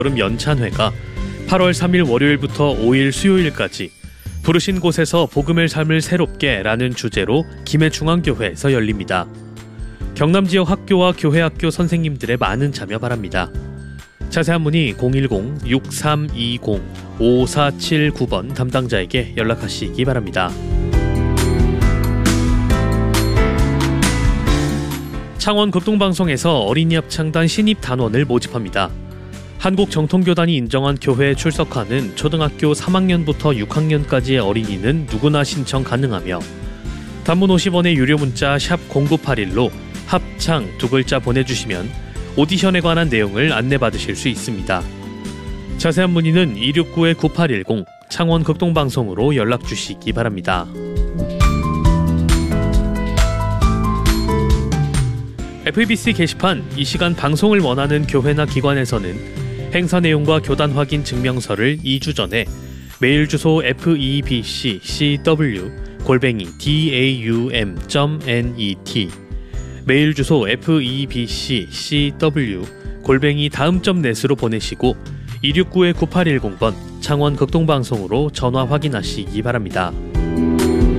여름 연찬회가 8월 3일 월요일부터 5일 수요일까지 부르신 곳에서 복음의 삶을 새롭게 라는 주제로 김해중앙교회에서 열립니다. 경남 지역 학교와 교회학교 선생님들의 많은 참여 바랍니다. 자세한 문의 010-6320-5479번 담당자에게 연락하시기 바랍니다. 창원 극동방송에서 어린이 합창단 신입 단원을 모집합니다. 한국정통교단이 인정한 교회에 출석하는 초등학교 3학년부터 6학년까지의 어린이는 누구나 신청 가능하며 단문 50원의 유료 문자 샵 0981로 합창 두 글자 보내주시면 오디션에 관한 내용을 안내받으실 수 있습니다. 자세한 문의는 269-9810 창원 극동방송으로 연락주시기 바랍니다. FEBC 게시판 이 시간 방송을 원하는 교회나 기관에서는 행사 내용과 교단 확인 증명서를 2주 전에 메일 주소 febccw@daum.net 메일 주소 febccw@daum.net으로 보내시고 269-9810번 창원 극동방송으로 전화 확인하시기 바랍니다.